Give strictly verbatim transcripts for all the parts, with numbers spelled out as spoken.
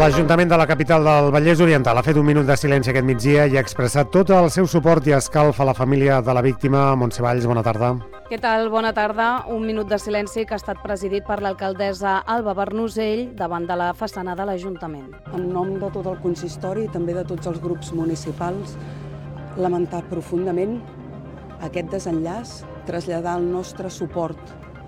L'Ajuntament de la capital del Vallès Oriental ha fet un minut de silenci aquest migdia i ha expressat tot el seu suport i escalf a la família de la víctima. Montse Valls, bona tarda. Què tal? Bona tarda. Un minut de silenci que ha estat presidit per l'alcaldessa Alba Bernusell davant de la façana de l'Ajuntament. En nom de tot el consistori i també de tots els grups municipals, lamentar profundament aquest desenllaç, traslladar el nostre suport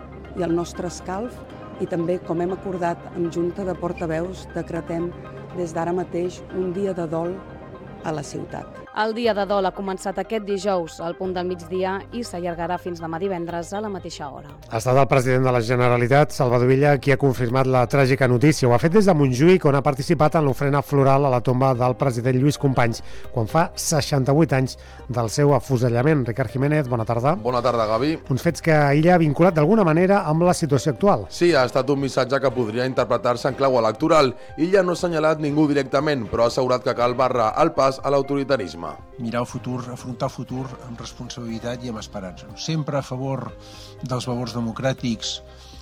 i el nostre escalf i també, com hem acordat amb Junta de Portaveus, decretem des d'ara mateix un dia de dol a la ciutat. El dia de dol ha començat aquest dijous al punt del migdia i s'allargarà fins demà divendres a la mateixa hora. Ha estat el president de la Generalitat, Salvador Illa, qui ha confirmat la tràgica notícia. Ho ha fet des de Montjuïc, on ha participat en l'ofrena floral a la tomba del president Lluís Companys, quan fa seixanta-vuit anys del seu afusellament. Ricard Jiménez, bona tarda. Bona tarda, Gavi. Uns fets que Illa ha vinculat d'alguna manera amb la situació actual. Sí, ha estat un missatge que podria interpretar-se en clau electoral. Illa no ha assenyalat ningú directament, però ha assegurat que cal barrar el pas a l'autoritarisme. Mirar el futur, afrontar el futur amb responsabilitat i amb esperança. Sempre a favor dels valors democràtics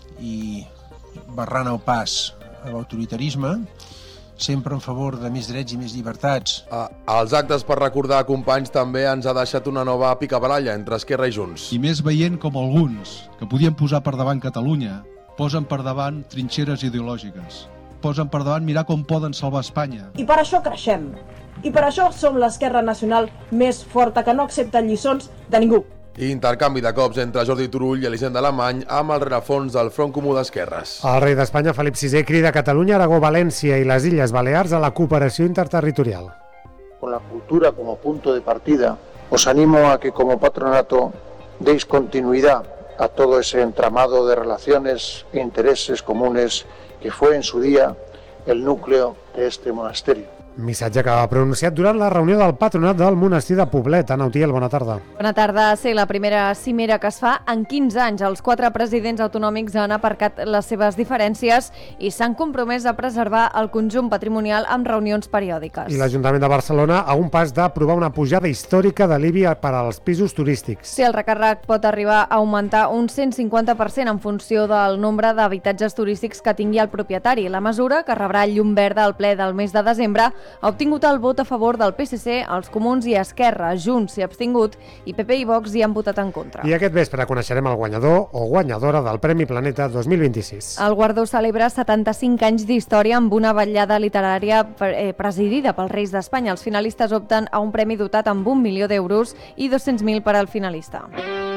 i barrant el pas a l'autoritarisme, sempre en favor de més drets i més llibertats. Ah, els actes per recordar Companys també ens ha deixat una nova picabaralla entre Esquerra i Junts. I més veient com alguns, que podien posar per davant Catalunya, posen per davant trinxeres ideològiques, posen per davant mirar com poden salvar Espanya. I per això creixem. I per això som l'esquerra nacional més forta, que no accepta lliçons de ningú. I intercanvi de cops entre Jordi Turull i Elisenda Alemany amb el rerefons del Front Comú d'Esquerres. El rei d'Espanya, Felip sisè, crida Catalunya, Aragó, València i les Illes Balears a la cooperació interterritorial. Con la cultura como punto de partida, os animo a que como patronato deis continuidad a todo ese entramado de relaciones e intereses comunes que fue en su día el núcleo de este monasterio. Missatge que ha pronunciat durant la reunió del patronat del monestir de Poblet. Anna Utiel, bona tarda. Bona tarda. Sí, la primera cimera que es fa en quinze anys. Els quatre presidents autonòmics han aparcat les seves diferències i s'han compromès a preservar el conjunt patrimonial amb reunions periòdiques. I l'Ajuntament de Barcelona a un pas d'aprovar una pujada històrica de l'I B I per als pisos turístics. Sí, el recàrrec pot arribar a augmentar un cent cinquanta per cent en funció del nombre d'habitatges turístics que tingui el propietari. La mesura, que rebrà llum verda al ple del mes de desembre, ha obtingut el vot a favor del P S C, els Comuns i Esquerra. Junts s'hi ha abstingut i P P i Vox hi han votat en contra. I aquest vespre coneixerem el guanyador o guanyadora del Premi Planeta dos mil vint-i-sis. El guardó celebra setanta-cinc anys d'història amb una vetllada literària presidida pels Reis d'Espanya. Els finalistes opten a un premi dotat amb un milió d'euros i dos-cents mil per al finalista.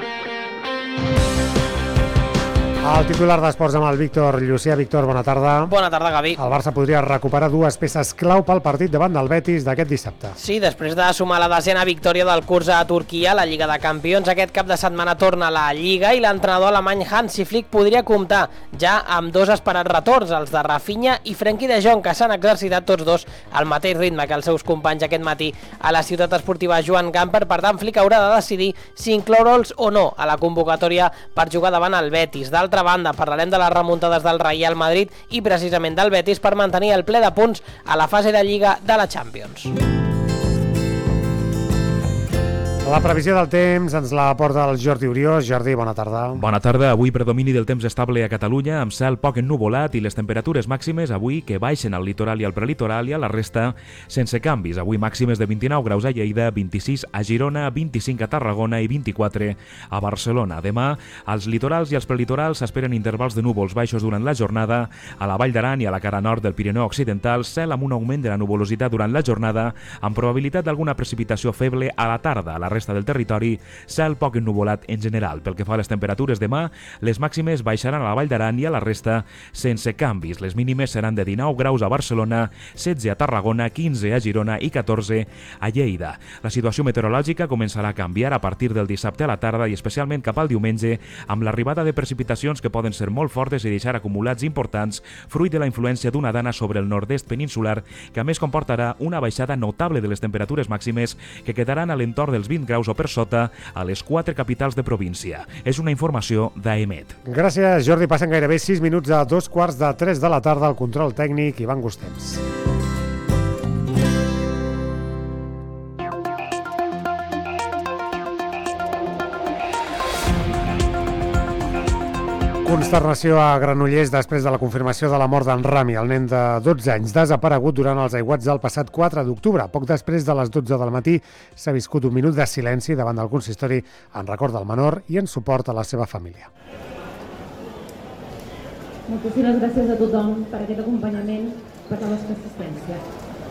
El titular d'Esports amb el Víctor Llucià. Víctor, bona tarda. Bona tarda, Gavi. El Barça podria recuperar dues peces clau pel partit davant del Betis d'aquest dissabte. Sí, després de sumar la desena victòria del curs a Turquia, la Lliga de Campions, aquest cap de setmana torna a la Lliga i l'entrenador alemany Hansi Flick podria comptar ja amb dos esperats retorns, els de Rafinha i Frenkie de Jong, que s'han exercitat tots dos al mateix ritme que els seus companys aquest matí a la ciutat esportiva Joan Gamper. Per tant, Flick haurà de decidir si incloure'ls o no a la convocatòria per jugar davant el Betis. D'altra banda, parlarem de les remuntades del Real Madrid i precisament del Betis per mantenir el ple de punts a la fase de Lliga de la Champions. La previsió del temps ens la porta el Jordi Oriós. Jordi, bona tarda. Bona tarda. Avui predomini del temps estable a Catalunya, amb cel poc ennuvolat i les temperatures màximes avui que baixen al litoral i al prelitoral i a la resta sense canvis. Avui màximes de vint-i-nou graus a Lleida, vint-i-sis a Girona, vint-i-cinc a Tarragona i vint-i-quatre a Barcelona. Demà, als litorals i als prelitorals s'esperen intervals de núvols baixos durant la jornada. A la Vall d'Aran i a la cara nord del Pirineu Occidental, cel amb un augment de la nuvolositat durant la jornada, amb probabilitat d'alguna precipitació feble a la tarda. A la resta del territori, cel poc ennuvolat en general. Pel que fa a les temperatures demà, les màximes baixaran a la Vall d'Aran i a la resta sense canvis. Les mínimes seran de dinou graus a Barcelona, setze a Tarragona, quinze a Girona i catorze a Lleida. La situació meteorològica començarà a canviar a partir del dissabte a la tarda i especialment cap al diumenge, amb l'arribada de precipitacions que poden ser molt fortes i deixar acumulats importants, fruit de la influència d'una dana sobre el nord-est peninsular, que a més comportarà una baixada notable de les temperatures màximes que quedaran a l'entorn dels vint graus o per sota a les quatre capitals de província. És una informació d'AEMET. Gràcies, Jordi. Passen gairebé sis minuts a dos quarts de tres de la tarda. Al control tècnic, Ivan Gustems. Consternació a Granollers després de la confirmació de la mort d'en Rami, el nen de dotze anys, desaparegut durant els aiguats del passat quatre d'octubre. Poc després de les dotze del matí s'ha viscut un minut de silenci davant del consistori en record del menor i en suport a la seva família. Moltíssimes gràcies a tothom per aquest acompanyament, per la vostra assistència.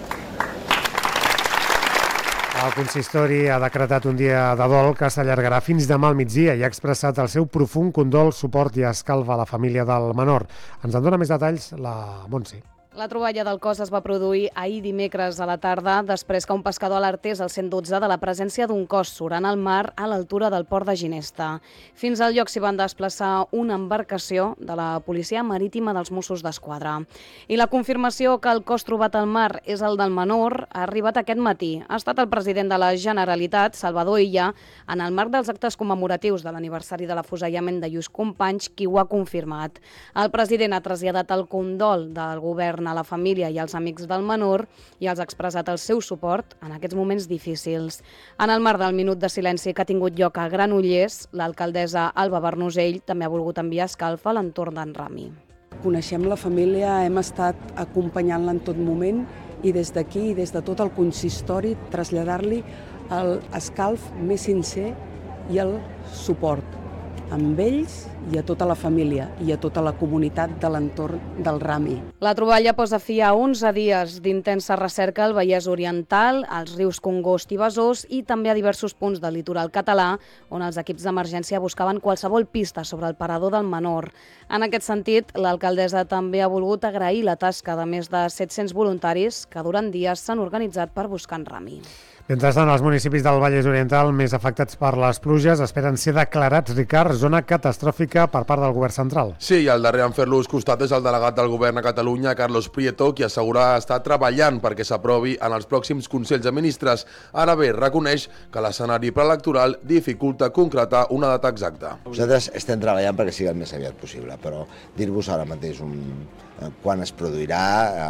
El consistori ha decretat un dia de dol que s'allargarà fins demà al migdia i ha expressat el seu profund condol, suport i escalf a la família del menor. Ens en dona més detalls la Montse. La troballa del cos es va produir ahir dimecres a la tarda, després que un pescador alertés al cent dotze de la presència d'un cos surant al mar a l'altura del port de Ginesta. Fins al lloc s'hi van desplaçar una embarcació de la Policia Marítima dels Mossos d'Esquadra. I la confirmació que el cos trobat al mar és el del menor ha arribat aquest matí. Ha estat el president de la Generalitat, Salvador Illa, en el marc dels actes commemoratius de l'aniversari de l'afusellament de Lluís Companys, qui ho ha confirmat. El president ha traslladat el condol del govern a la família i als amics del menor i els ha expressat el seu suport en aquests moments difícils. En el marc del minut de silenci que ha tingut lloc a Granollers, l'alcaldessa Alba Bernusell també ha volgut enviar escalf a l'entorn d'en Rami. Coneixem la família, hem estat acompanyant-la en tot moment i des d'aquí i des de tot el consistori traslladar-li l'escalf més sincer i el suport amb ells i a tota la família i a tota la comunitat de l'entorn del Rami. La troballa posa fi a onze dies d'intensa recerca al Vallès Oriental, als rius Congost i Besòs i també a diversos punts del litoral català, on els equips d'emergència buscaven qualsevol pista sobre el parador del menor. En aquest sentit, l'alcaldessa també ha volgut agrair la tasca de més de set-cents voluntaris que durant dies s'han organitzat per buscar en Rami. Mentrestant, els municipis del Vallès Oriental més afectats per les pluges esperen ser declarats, Ricard, zona catastròfica per part del govern central. Sí, i el darrer en fer-los costat és el delegat del govern a Catalunya, Carlos Prieto, qui assegura estar treballant perquè s'aprovi en els pròxims Consells de Ministres. Ara bé, reconeix que l'escenari preelectoral dificulta concretar una data exacta. Nosaltres estem treballant perquè sigui el més aviat possible, però dir-vos ara mateix un, quan es produirà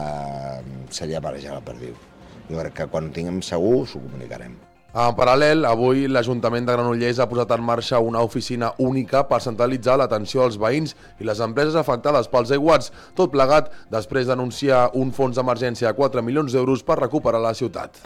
eh, seria barrejar la perdiu. Jo crec que quan ho tinguem segur s'ho comunicarem. En paral·lel, avui l'Ajuntament de Granollers ha posat en marxa una oficina única per centralitzar l'atenció als veïns i les empreses afectades pels aiguats, tot plegat després d'anunciar un fons d'emergència de quatre milions d'euros per recuperar la ciutat.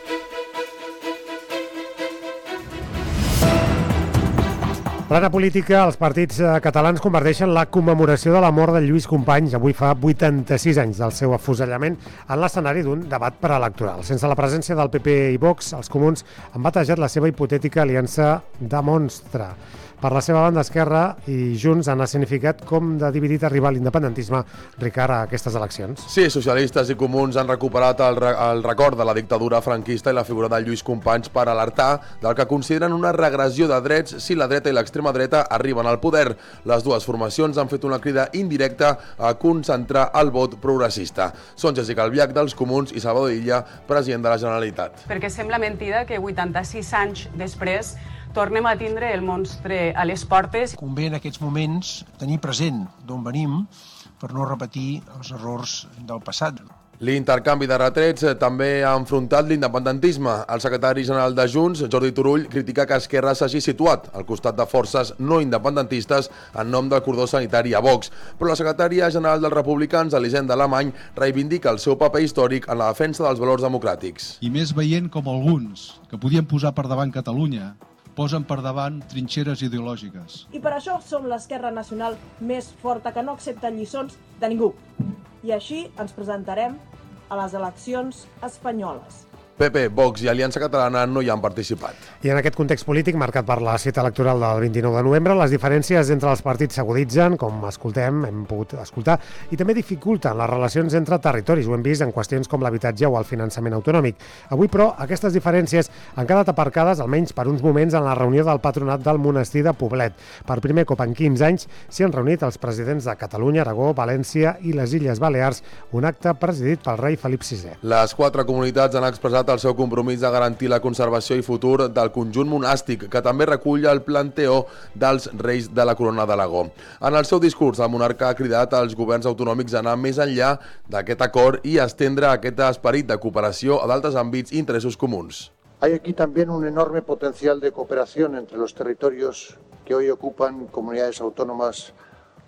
Plana política, els partits catalans converteixen la commemoració de la mort de Lluís Companys, avui fa vuitanta-sis anys del seu afusellament, en l'escenari d'un debat preelectoral. Sense la presència del P P i Vox, els comuns han batejat la seva hipotètica aliança de monstre. Per la seva banda, Esquerra i Junts han escenificat com de dividit arribar l'independentisme, Ricard, a aquestes eleccions. Sí, socialistes i comuns han recuperat el, re el record de la dictadura franquista i la figura de Lluís Companys per alertar del que consideren una regressió de drets si la dreta i l'extrema dreta arriben al poder. Les dues formacions han fet una crida indirecta a concentrar el vot progressista. Són Jessica Albiach dels Comuns i Salvador Illa, president de la Generalitat. Perquè sembla mentida que vuitanta-sis anys després tornem a tindre el monstre a les portes. Convé en aquests moments tenir present d'on venim per no repetir els errors del passat. L'intercanvi de retrets també ha enfrontat l'independentisme. El secretari general de Junts, Jordi Turull, critica que Esquerra s'hagi situat al costat de forces no independentistes en nom del cordó sanitari a Vox. Però la secretària general dels republicans, Elisenda Alemany, reivindica el seu paper històric en la defensa dels valors democràtics. I més veient com alguns, que podien posar per davant Catalunya, posen per davant trinxeres ideològiques. I per això som l'esquerra nacional més forta que no accepta lliçons de ningú. I així ens presentarem a les eleccions espanyoles. P P, Vox i Aliança Catalana no hi han participat. I en aquest context polític, marcat per la cita electoral del vint-i-nou de novembre, les diferències entre els partits s'aguditzen, com escoltem, hem pogut escoltar, i també dificulten les relacions entre territoris. Ho hem vist en qüestions com l'habitatge o el finançament autonòmic. Avui, però, aquestes diferències han quedat aparcades, almenys per uns moments, en la reunió del patronat del monestir de Poblet. Per primer cop en quinze anys s'hi han reunit els presidents de Catalunya, Aragó, València i les Illes Balears, un acte presidit pel rei Felip sisè. Les quatre comunitats han expressat el seu compromís de garantir la conservació i futur del conjunt monàstic, que també recull el planteó dels reis de la Corona d'Aragó. En el seu discurs, el monarca ha cridat als governs autonòmics a anar més enllà d'aquest acord i estendre aquest esperit de cooperació a d'altres àmbits i interessos comuns. Hay aquí también un enorme potencial de cooperación entre los territorios que hoy ocupan comunidades autónomas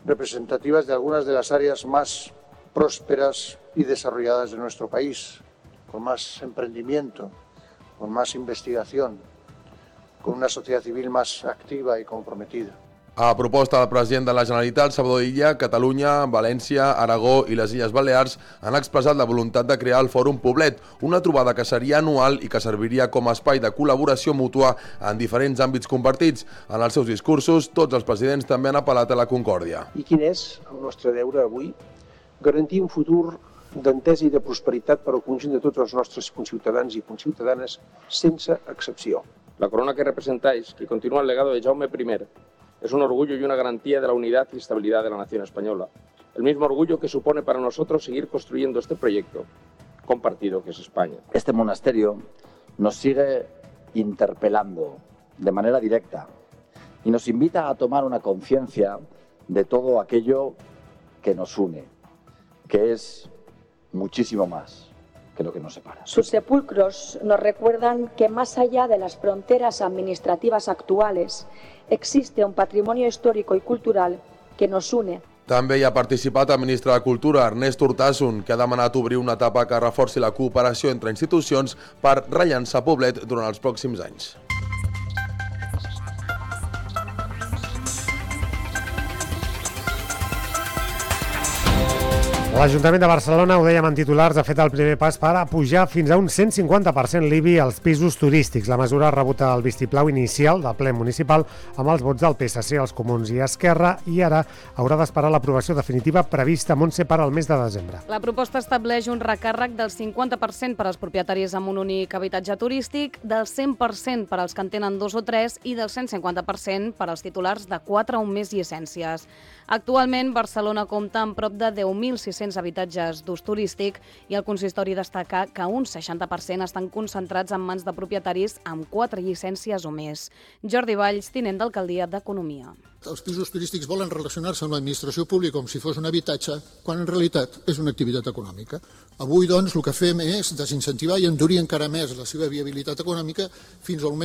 representativas de algunas de las áreas más prósperas y desarrolladas de nuestro país, con más emprendimiento, con más investigación, con una sociedad civil más activa y comprometida. A proposta del president de la Generalitat, Salvador Illa, Catalunya, València, Aragó i les Illes Balears han expressat la voluntat de crear el Fòrum Poblet, una trobada que seria anual i que serviria com a espai de col·laboració mútua en diferents àmbits compartits. En els seus discursos, tots els presidents també han apel·lat a la concòrdia. I quin és el nostre deure avui? Garantir un futur d'entesa i de prosperitat per al conjunt de tots els nostres conciutadans i conciutadanes, sense excepció. La corona que representáis, que continúa el legado de Jaume primero, es un orgullo y una garantía de la unidad y estabilidad de la nación española. El mismo orgullo que supone para nosotros seguir construyendo este proyecto compartido que es España. Este monasterio nos sigue interpelando de manera directa y nos invita a tomar una conciencia de todo aquello que nos une, que es muchísimo más que lo que nos separa. Sus sepulcros nos recuerdan que más allá de las fronteras administrativas actuales existe un patrimonio histórico y cultural que nos une. També hi ha participat el ministre de Cultura, Ernest Urtasun, que ha demanat obrir una etapa que reforci la cooperació entre institucions per rellançar Poblet durant els pròxims anys. L'Ajuntament de Barcelona, ho dèiem en titulars, ha fet el primer pas per a pujar fins a un cent cinquanta per cent l'I B I als pisos turístics. La mesura ha rebut el vistiplau inicial del ple municipal amb els vots del P S C, els Comuns i Esquerra, i ara haurà d'esperar l'aprovació definitiva prevista, Montse, per al mes de desembre. La proposta estableix un recàrrec del cinquanta per cent per als propietaris amb un únic habitatge turístic, del cent per cent per als que en tenen dos o tres i del cent cinquanta per cent per als titulars de quatre o més llicències. Actualment, Barcelona compta amb prop de deu mil sis-cents habitatges d'ús turístic i el consistori destaca que un seixanta per cent estan concentrats en mans de propietaris amb quatre llicències o més. Jordi Valls, tinent d'Alcaldia d'Economia. Els pisos turístics volen relacionar-se amb l'administració pública com si fos un habitatge, quan en realitat és una activitat econòmica. Avui, doncs, el que fem és desincentivar i endurir encara més la seva viabilitat econòmica fins al moment